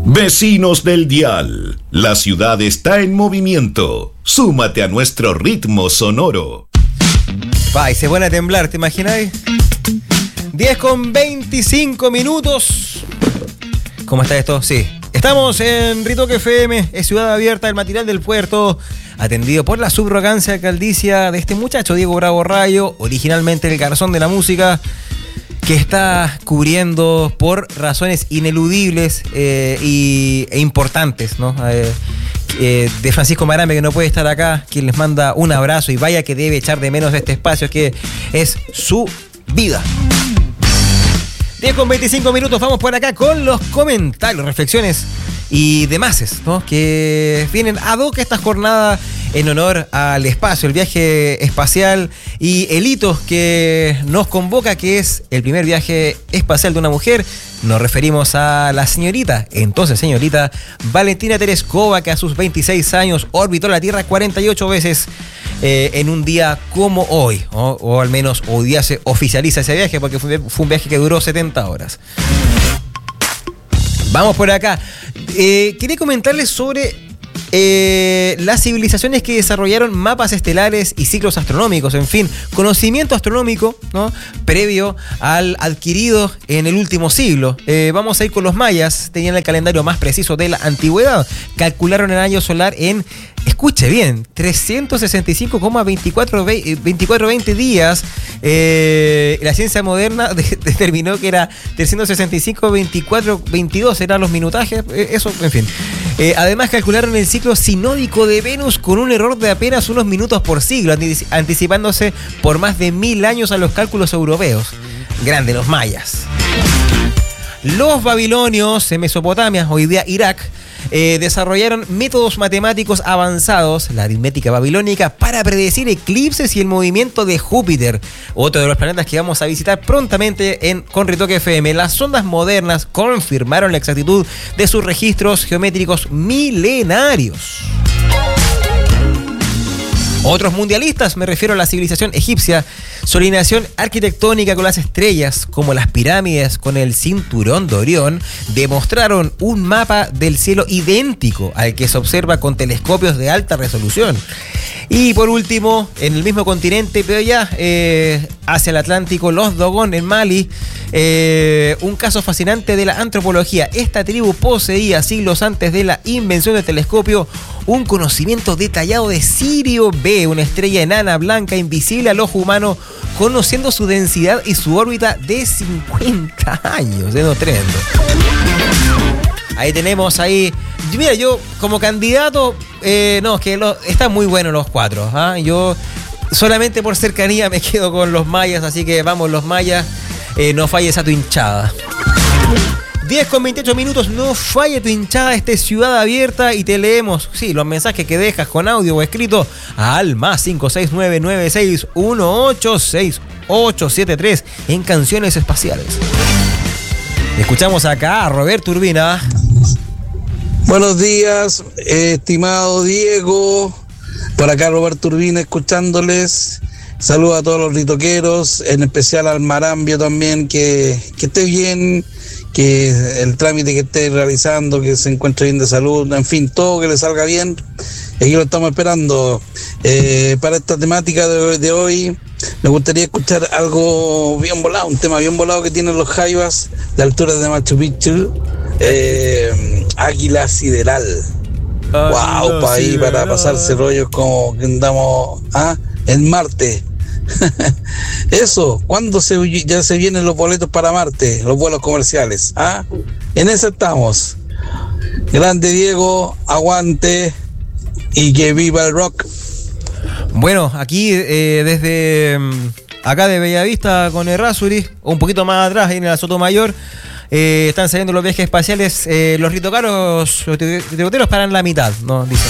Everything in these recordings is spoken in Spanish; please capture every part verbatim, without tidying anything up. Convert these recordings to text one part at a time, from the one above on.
Vecinos del Dial, la ciudad está en movimiento. Súmate a nuestro ritmo sonoro. Va, y se pone a temblar, ¿te imagináis? diez con veinticinco minutos. ¿Cómo está esto? Sí. Estamos en Ritoque F M, es Ciudad Abierta, el matinal del puerto, atendido por la subrogancia alcaldicia de este muchacho, Diego Bravo Rayo, originalmente el garzón de la música, que está cubriendo por razones ineludibles eh, y, e importantes, ¿no? Eh, eh, de Francisco Marame, que no puede estar acá, quien les manda un abrazo y vaya que debe echar de menos este espacio, que es su vida. diez con veinticinco minutos, vamos por acá con los comentarios, reflexiones y demás, ¿no? Que vienen ad hoc esta jornada en honor al espacio, el viaje espacial y el hito que nos convoca, que es el primer viaje espacial de una mujer. Nos referimos a la señorita, entonces señorita Valentina Tereskova, que a sus veintiséis años orbitó la Tierra cuarenta y ocho veces eh, en un día como hoy, ¿no? O al menos hoy día se oficializa ese viaje, porque fue, fue un viaje que duró setenta horas. Vamos por acá. Eh, quería comentarles sobre eh, las civilizaciones que desarrollaron mapas estelares y ciclos astronómicos, en fin, conocimiento astronómico, ¿no? Previo al adquirido en el último siglo. Eh, vamos a ir con los mayas, tenían el calendario más preciso de la antigüedad, calcularon el año solar en, escuche bien, trescientos sesenta y cinco coma veinticuatro veinte días. Eh, la ciencia moderna de, determinó que era trescientos sesenta y cinco veinticuatro veintidós, eran los minutajes, eh, eso, en fin. Eh, además calcularon el ciclo sinódico de Venus con un error de apenas unos minutos por siglo, antic- anticipándose por más de mil años a los cálculos europeos. Grande los mayas. Los babilonios en Mesopotamia, hoy día Irak, Eh, desarrollaron métodos matemáticos avanzados, la aritmética babilónica, para predecir eclipses y el movimiento de Júpiter, otro de los planetas que vamos a visitar prontamente en con Ritoque F M. Las sondas modernas confirmaron la exactitud de sus registros geométricos milenarios. Otros mundialistas, me refiero a la civilización egipcia, su alineación arquitectónica con las estrellas, como las pirámides con el cinturón de Orión, demostraron un mapa del cielo idéntico al que se observa con telescopios de alta resolución. Y por último, en el mismo continente, pero ya eh, hacia el Atlántico, los Dogon en Mali, eh, un caso fascinante de la antropología. Esta tribu poseía siglos antes de la invención del telescopio un conocimiento detallado de Sirio B, una estrella enana, blanca, invisible al ojo humano, conociendo su densidad y su órbita de cincuenta años. De no tremendo. Ahí tenemos ahí. Mira, yo como candidato, eh, no, es que lo, están muy buenos los cuatro. ¿eh? Yo solamente por cercanía me quedo con los mayas, así que vamos los mayas, eh, no falles a tu hinchada. diez con veintiocho minutos, no falle tu hinchada, este Ciudad Abierta, y te leemos, sí, los mensajes que dejas con audio o escrito al más cinco seis nueve nueve seis uno ocho seis ocho siete tres en Canciones Espaciales. Escuchamos acá a Roberto Urbina. Buenos días, estimado Diego. Por acá Roberto Urbina escuchándoles. Saludos a todos los ritoqueros, en especial al Marambio también, que, que esté bien, que el trámite que esté realizando, que se encuentre bien de salud, en fin, todo que le salga bien. Aquí lo estamos esperando. Eh, para esta temática de, de hoy, me gustaría escuchar algo bien volado, un tema bien volado que tienen los Jaivas, de altura de Machu Picchu, eh, Águila Sideral. Ah, wow, para ahí, para pasarse rollos como que andamos ¿ah? en Marte. Eso, ¿cuándo se, ya se vienen los boletos para Marte, los vuelos comerciales? ¿ah? En eso estamos. Grande Diego, aguante y que viva el rock. Bueno, aquí eh, desde acá de Bellavista con Errázuriz, un poquito más atrás en la Sotomayor, eh, están saliendo los viajes espaciales. Eh, los ritocaros, los ritoqueros paran la mitad, ¿no? Dicen.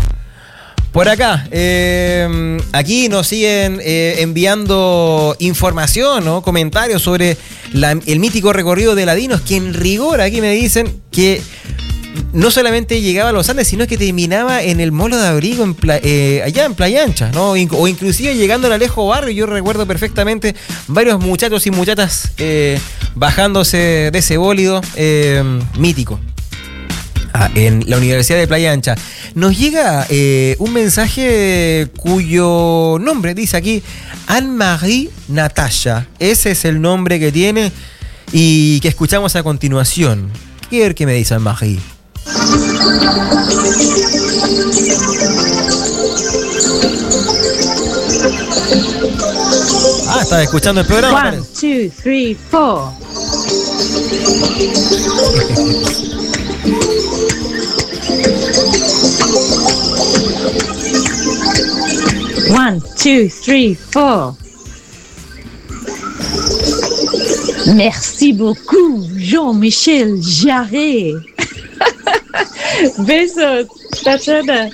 Por acá, eh, aquí nos siguen eh, enviando información, ¿no? Comentarios sobre la, el mítico recorrido de Ladinos, que en rigor aquí me dicen que no solamente llegaba a los Andes, sino que terminaba en el Molo de Abrigo, en pla, eh, allá en Playa Ancha, ¿no? O inclusive llegando al Alejo Barrio. Yo recuerdo perfectamente varios muchachos y muchachas eh, bajándose de ese bólido eh, mítico. Ah, en la Universidad de Playa Ancha. Nos llega eh, un mensaje cuyo nombre dice aquí Anne-Marie Natasha. Ese es el nombre que tiene y que escuchamos a continuación. ¿Qué ver qué me dice Anne-Marie? Ah, estaba escuchando el programa. One, two, three, four. One, two, three, four. Merci beaucoup, Jean-Michel Jarre. Besos, Tatiana.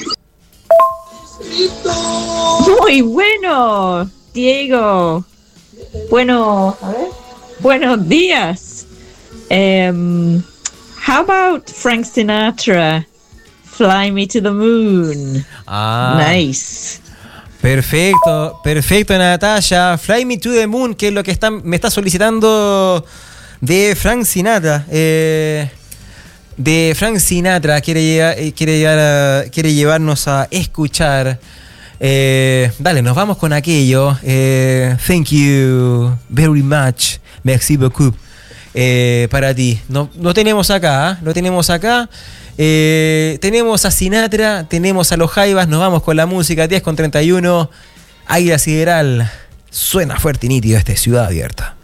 Muy bueno, Diego. Bueno, a ver. Buenos días. Um, how about Frank Sinatra? Fly Me to the Moon. Ah, nice. Perfecto, perfecto, Natasha. Fly Me to the Moon, que es lo que está, me está solicitando de Frank Sinatra. Eh, de Frank Sinatra quiere, llegar, quiere, llegar a, quiere llevarnos a escuchar. Eh, dale, nos vamos con aquello. Eh, thank you very much. Merci beaucoup. Eh, para ti. No, lo tenemos acá, ¿eh? Lo tenemos acá. Eh, tenemos a Sinatra, tenemos a los Jaivas, nos vamos con la música. diez con treinta y uno. Águila Sideral. Suena fuerte y nítido este Ciudad Abierta.